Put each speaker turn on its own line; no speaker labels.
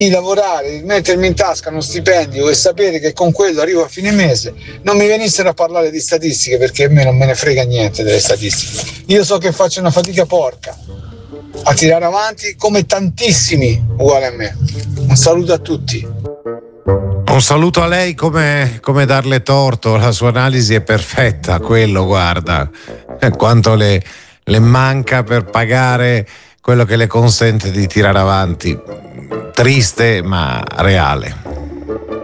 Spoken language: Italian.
di lavorare, di mettermi in tasca uno stipendio e sapere che con quello arrivo a fine mese, non mi venissero a parlare di statistiche, perché a me non me ne frega niente delle statistiche. Io so che faccio una fatica porca a tirare avanti come tantissimi uguali a me. Un saluto a tutti.
Un saluto a lei, come darle torto, la sua analisi è perfetta, quello guarda, quanto le manca per pagare quello che le consente di tirare avanti, triste ma reale.